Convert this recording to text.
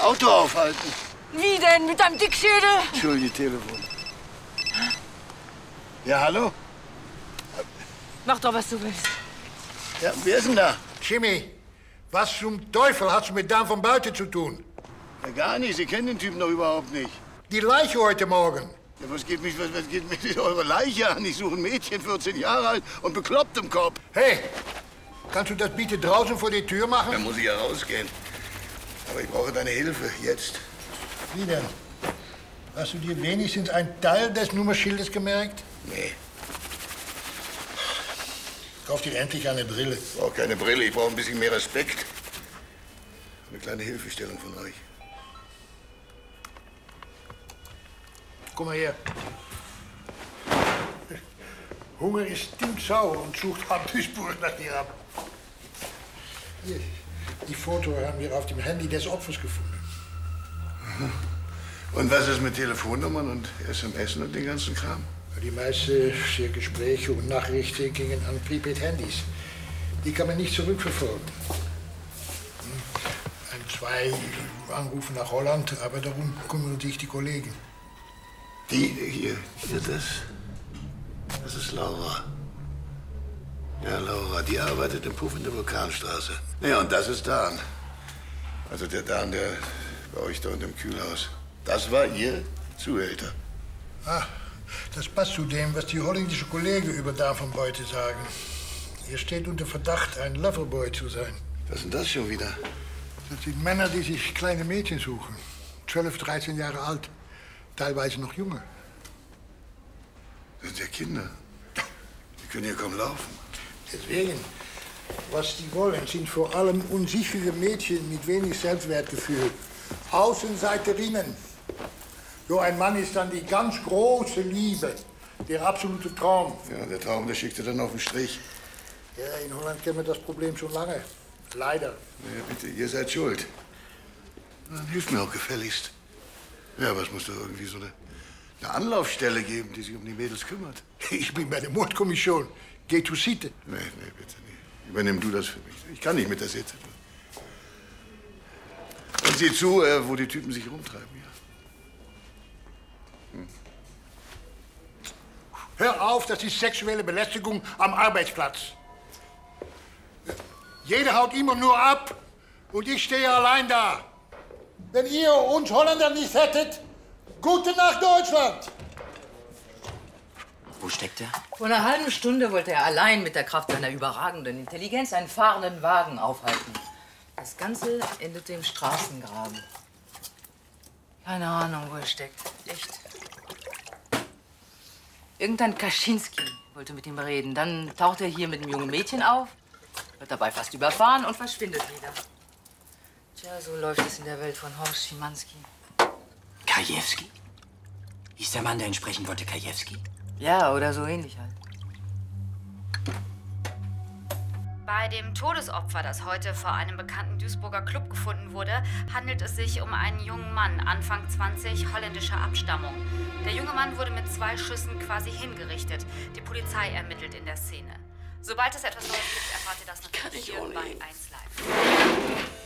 Auto aufhalten. Wie denn? Mit deinem Dickschädel? Entschuldige, Telefon. Ja, hallo? Mach doch, was du willst. Ja, wer ist denn da? Jimmy, was zum Teufel hast du mit Dan von Buiten zu tun? Ja, gar nicht. Sie kennen den Typen doch überhaupt nicht. Die Leiche heute Morgen. Ja, was geht mich mit eurer Leiche an? Ich suche ein Mädchen, 14 Jahre alt und bekloppt im Kopf. Hey, kannst du das bitte draußen vor die Tür machen? Dann muss ich ja rausgehen. Aber ich brauche deine Hilfe, jetzt. Wie denn? Hast du dir wenigstens einen Teil des Nummerschildes gemerkt? Nee. Kauf dir endlich eine Brille. Ich brauche keine Brille, ich brauche ein bisschen mehr Respekt. Eine kleine Hilfestellung von euch. Komm mal her. Hunger ist stinksauer und sucht Abdusspur nach dir ab. Hier, die Foto haben wir auf dem Handy des Opfers gefunden. Und was ist mit Telefonnummern und SMS und den ganzen Kram? Die meisten der Gespräche und Nachrichten gingen an Prepaid-Handys. Die kann man nicht zurückverfolgen. Ein, zwei Anrufe nach Holland, aber darum kümmern sich die Kollegen. Die hier, das ist Laura. Ja, Laura, die arbeitet im Puff in der Vulkanstraße. Ja, und das ist Dan. Also der Dan, der bei euch da unten im Kühlhaus. Das war ihr Zuhälter. Ah, das passt zu dem, was die holländische Kollegen über Dan von Buiten sagen. Er steht unter Verdacht, ein Loverboy zu sein. Was ist denn das schon wieder? Das sind Männer, die sich kleine Mädchen suchen. 12, 13 Jahre alt. Teilweise noch jünger. Das sind ja Kinder. Die können ja kaum laufen. Deswegen, was die wollen, sind vor allem unsichere Mädchen mit wenig Selbstwertgefühl. Außenseiterinnen. So ein Mann ist dann die ganz große Liebe. Der absolute Traum. Ja, der Traum, der schickt er dann auf den Strich. Ja, in Holland kennen wir das Problem schon lange. Leider. Ja, bitte, ihr seid schuld. Dann hilft mir auch gefälligst. Ja, aber es muss doch irgendwie so eine Anlaufstelle geben, die sich um die Mädels kümmert. Ich bin bei der Mordkommission. Geh zu Sitte. Nee, bitte nicht. Übernimm du das für mich. Ich kann nicht mit der Sitze. Und sieh zu, wo die Typen sich rumtreiben, ja. Hör auf, das ist sexuelle Belästigung am Arbeitsplatz. Jeder haut immer nur ab und ich stehe allein da. Wenn ihr uns Holländer nicht hättet, gute Nacht Deutschland! Wo steckt er? Vor einer halben Stunde wollte er allein mit der Kraft seiner überragenden Intelligenz einen fahrenden Wagen aufhalten. Das Ganze endete im Straßengraben. Keine Ahnung, wo er steckt. Echt. Irgendein Kaczynski wollte mit ihm reden. Dann taucht er hier mit einem jungen Mädchen auf, wird dabei fast überfahren und verschwindet wieder. Tja, so läuft es in der Welt von Horst Schimanski. Krajewski? Hieß der Mann, der ihn sprechen wollte, Krajewski? Ja, oder so ähnlich halt. Bei dem Todesopfer, das heute vor einem bekannten Duisburger Club gefunden wurde, handelt es sich um einen jungen Mann, Anfang 20, holländischer Abstammung. Der junge Mann wurde mit 2 Schüssen quasi hingerichtet. Die Polizei ermittelt in der Szene. Sobald es etwas Neues gibt, erfahrt ihr das natürlich hier bei 1 Live.